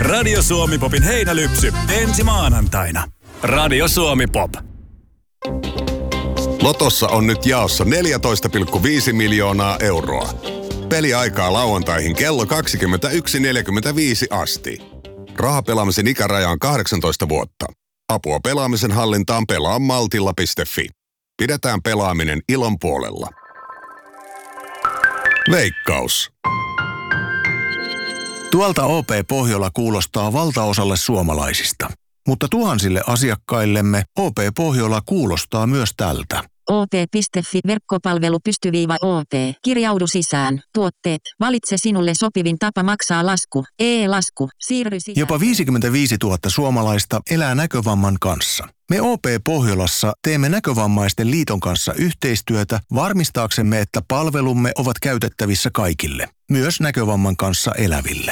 Radio Suomi Popin heinälypsy ensi maanantaina. Radio Suomi Pop. Lotossa on nyt jaossa 14,5 miljoonaa euroa. Peliaikaa lauantaihin kello 21.45 asti. Rahapelaamisen ikäraja on 18 vuotta. Apua pelaamisen hallintaan pelaa maltilla.fi. Pidetään pelaaminen ilon puolella. Veikkaus. Tuolta OP Pohjola kuulostaa valtaosalle suomalaisista. Mutta tuhansille asiakkaillemme OP Pohjola kuulostaa myös tältä. op.fi verkkopalvelu _OP. Kirjaudu sisään. Tuotteet. Valitse sinulle sopivin tapa maksaa lasku. E-lasku. Siirry sisään. Jopa 55 000 suomalaista elää näkövamman kanssa. Me OP Pohjolassa teemme Näkövammaisten liiton kanssa yhteistyötä varmistaaksemme, että palvelumme ovat käytettävissä kaikille, myös näkövamman kanssa eläville.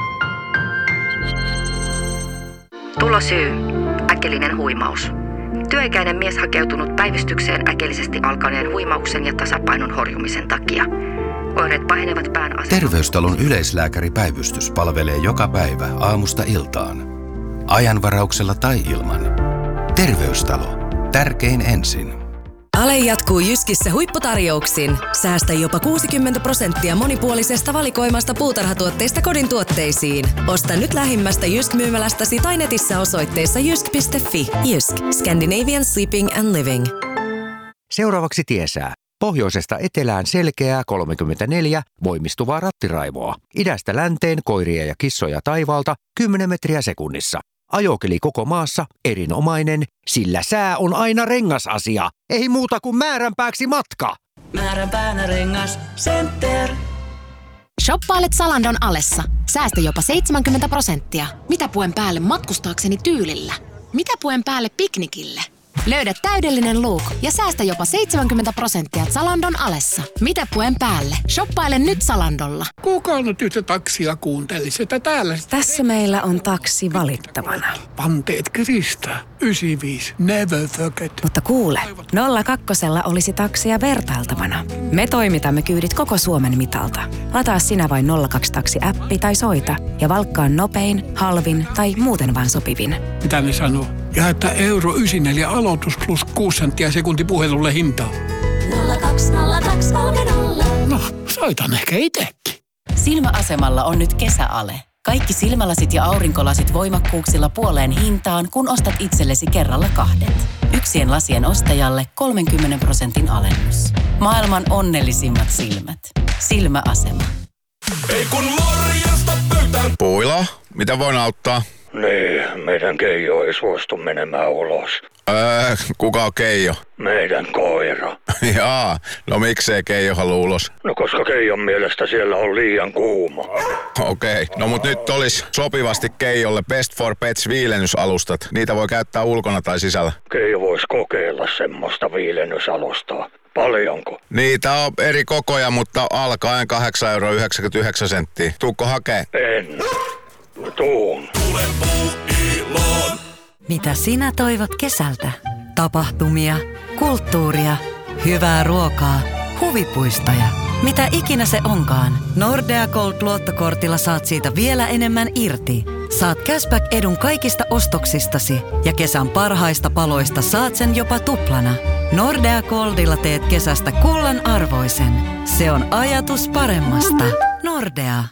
Tulosyy. Äkillinen huimaus. Työikäinen mies hakeutunut päivystykseen äkillisesti alkaneen huimauksen ja tasapainon horjumisen takia. Oireet pahenevat pään asemaan. Terveystalon yleislääkäripäivystys palvelee joka päivä aamusta iltaan. Ajanvarauksella tai ilman. Terveystalo. Tärkein ensin. Ale jatkuu Jyskissä huipputarjouksin. Säästä jopa 60% monipuolisesta valikoimasta puutarhatuotteista kodin tuotteisiin. Osta nyt lähimmästä Jysk-myymälästäsi tai netissä osoitteessa jysk.fi. Jysk. Scandinavian Sleeping and Living. Seuraavaksi tiesää. Pohjoisesta etelään selkeää 34, voimistuvaa rattiraivoa. Idästä länteen koiria ja kissoja taivaalta 10 metriä sekunnissa. Ajokeli koko maassa erinomainen, sillä sää on aina rengasasia. Ei muuta kuin määränpääksi matka. Määränpäänä rengas Center. Shoppailet Zalandon alessa. Säästä jopa 70%. Mitä puen päälle matkustaakseni tyylillä? Mitä puen päälle piknikille? Löydä täydellinen look ja säästä jopa 70% Zalandon alessa. Mitä puen päälle? Shoppaile nyt Zalandolla. Kuka nyt yhtä taksia kuunteli sitä täällä? Tässä meillä on taksi valittavana. Panteet Krista. 95. Never forget. Mutta kuule, 02 olisi taksia vertailtavana. Me toimitamme kyydit koko Suomen mitalta. Lataa sinä vain 02-taksi-appi tai soita ja valkkaa nopein, halvin tai muuten vaan sopivin. Mitä ne sanoo? Ja että €94 aloitus plus 6 senttiä sekunti puhelulle hintaa. 020230. No, soitan ehkä itekin. Silmäasemalla on nyt kesäale. Kaikki silmälasit ja aurinkolasit voimakkuuksilla puoleen hintaan, kun ostat itsellesi kerralla 2. Yksien lasien ostajalle 30% alennus. Maailman onnellisimmat silmät. Silmäasema. Ei kun morjesta pöytään. Puila, mitä voin auttaa? Niin, meidän Keijo ei suostu menemään ulos. Kuka on Keijo? Meidän koira. Jaa, no miksei Keijo halua ulos? No koska Keijon mielestä siellä on liian kuuma. Okei, no mut nyt olisi sopivasti Keijolle Best for Pets viilennysalustat. Niitä voi käyttää ulkona tai sisällä. Keijo voisi kokeilla semmoista viilennysalustaa. Paljonko? Niitä on eri kokoja, mutta alkaen 8,99 €. Tuukko hakee? En. Tuun. Tule Puuiloon. Mitä sinä toivot kesältä? Tapahtumia, kulttuuria, hyvää ruokaa, huvipuistoja. Mitä ikinä se onkaan, Nordea Gold-luottokortilla saat siitä vielä enemmän irti. Saat cashback-edun kaikista ostoksistasi ja kesän parhaista paloista saat sen jopa tuplana. Nordea Goldilla teet kesästä kullan arvoisen. Se on ajatus paremmasta. Nordea.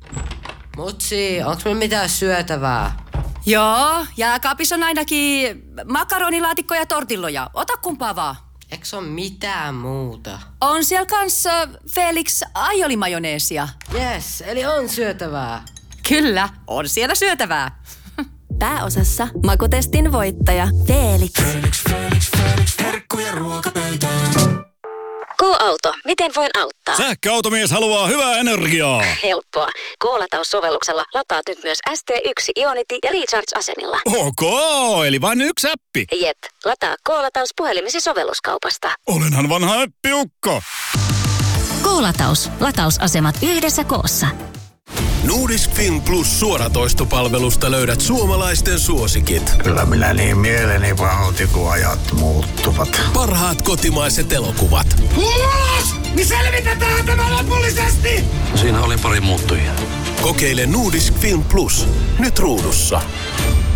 Mutsi, onks me mitään syötävää? Joo, jääkaapissa on ainakin makaronilaatikko ja tortilloja. Ota kumpaa vaan. Eiks on mitään muuta? On siellä kanssa Felix aiolimajoneesia. Yes, eli on syötävää. Kyllä, on siellä syötävää. Pääosassa makutestin voittaja Felix. Herkkuja ruokapöytään. K-auto, miten voin auttaa? Sähköautomies haluaa hyvää energiaa. Helppoa. K-lataussovelluksella lataat nyt myös ST1, Ionity ja Recharge-asemilla. Ok, eli vain yksi appi. Jep, lataa K-lataus puhelimesi sovelluskaupasta. Olenhan vanha äppiukko. K-lataus. Latausasemat yhdessä koossa. Nordisk Film Plus -suoratoistopalvelusta löydät suomalaisten suosikit. Kyllä minä niin mieleni pahoitin, kun ajat muuttuvat. Parhaat kotimaiset elokuvat. Ulos! Niin selvitetään tämä lopullisesti! Siinä oli pari muuttujaa. Kokeile Nordisk Film Plus. Nyt ruudussa.